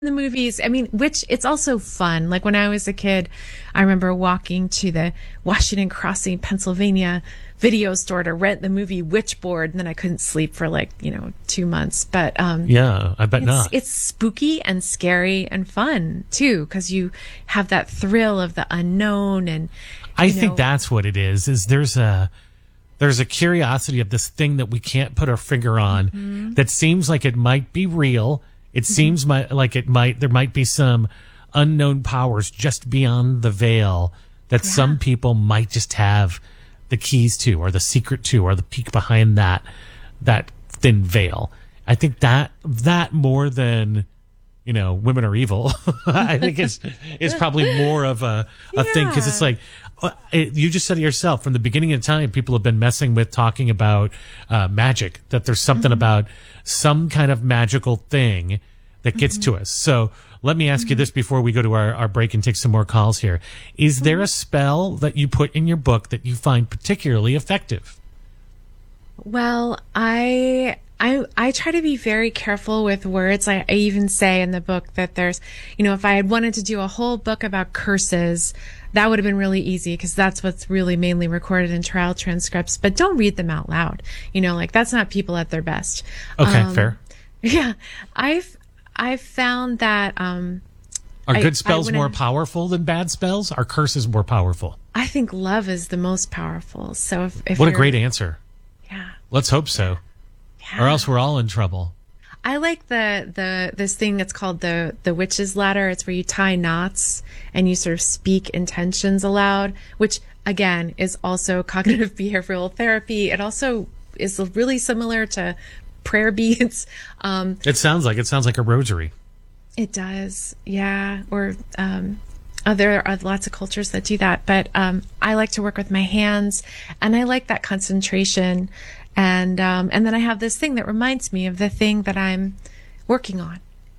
the movies, I mean, which it's also fun. Like when I was a kid, I remember walking to the Washington Crossing, Pennsylvania video store to rent the movie Witchboard, and then I couldn't sleep for 2 months. But yeah, I bet not. It's spooky and scary and fun too, because you have that thrill of the unknown. And I think that's what it is. There's a curiosity of this thing that we can't put our finger on that seems like it might be real. It seems like there might be some unknown powers just beyond the veil that some people might just have the keys to, or the secret to, or the peek behind that thin veil. I think that more than, women are evil, I think it's probably more of a thing, because it's like, you just said it yourself, from the beginning of time, people have been messing with talking about magic, that there's something about some kind of magical thing that gets to us. So let me ask you this before we go to our break and take some more calls here. Is there a spell that you put in your book that you find particularly effective? Well, I try to be very careful with words. I even say in the book that there's, if I had wanted to do a whole book about curses, that would have been really easy, because that's what's really mainly recorded in trial transcripts. But don't read them out loud. That's not people at their best. Okay, fair. Yeah, I've found that are good spells more powerful than bad spells? Are curses more powerful? I think love is the most powerful. So if what a great answer. Yeah. Let's hope so. Yeah. Or else we're all in trouble. I like this thing that's called the witch's ladder. It's where you tie knots and you sort of speak intentions aloud, which again is also cognitive behavioral therapy. It also is really similar to prayer beads. It sounds like a rosary. It does, yeah. Or there are lots of cultures that do that, but I like to work with my hands, and I like that concentration. And then I have this thing that reminds me of the thing that I'm working on.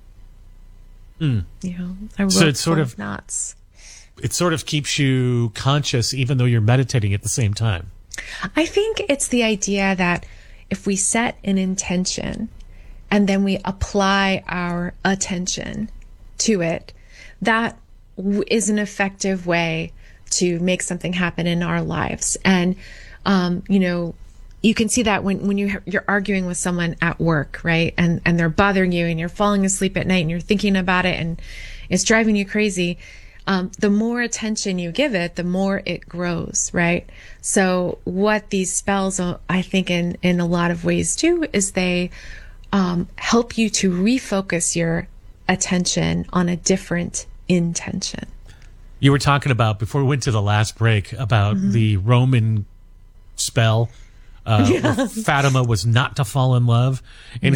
I wrote it's sort of knots. It sort of keeps you conscious, even though you're meditating at the same time. I think it's the idea that if we set an intention and then we apply our attention to it, that is an effective way to make something happen in our lives. And, you can see that when you're arguing with someone at work, right? And they're bothering you, and you're falling asleep at night and you're thinking about it and it's driving you crazy. The more attention you give it, the more it grows, right? So what these spells, I think in a lot of ways do, is they help you to refocus your attention on a different intention. You were talking about, before we went to the last break, about the Roman spell. Fatima was not to fall in love, and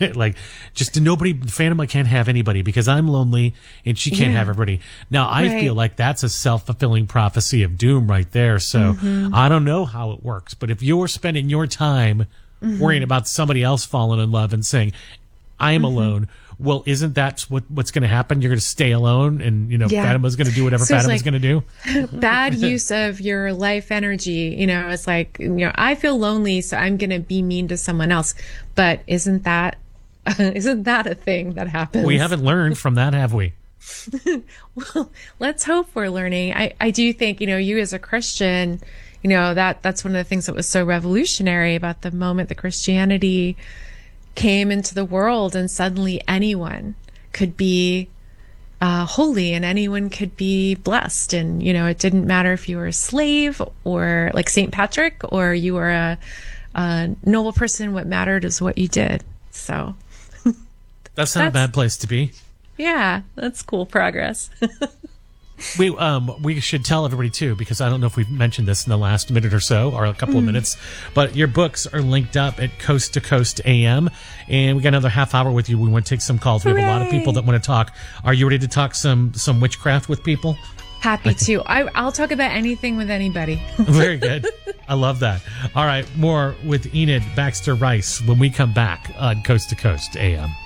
Fatima can't have anybody because I'm lonely and she can't have everybody. Now I feel like that's a self-fulfilling prophecy of doom right there. So I don't know how it works, but if you're spending your time worrying about somebody else falling in love and saying, I am alone, well, isn't that what's going to happen? You're going to stay alone, and Fatima's going to do whatever Fatima's going to do. Bad use of your life energy. It's like, I feel lonely, so I'm going to be mean to someone else. But isn't that a thing that happens? We haven't learned from that, have we? Well, let's hope we're learning. I do think, you as a Christian, that's one of the things that was so revolutionary about the moment that Christianity came into the world, and suddenly anyone could be holy and anyone could be blessed. And, it didn't matter if you were a slave or like St. Patrick, or you were a noble person. What mattered is what you did. So that's not a bad place to be. Yeah, that's cool progress. We should tell everybody too, because I don't know if we've mentioned this in the last minute or so, or a couple of minutes, but your books are linked up at Coast to Coast AM, and we got another half hour with you. We want to take some calls. We have a lot of people that want to talk. Are you ready to talk some witchcraft with people? Happy to. I'll talk about anything with anybody. Very good. I love that. All right, more with Enid Baxter Rice when we come back on Coast to Coast AM.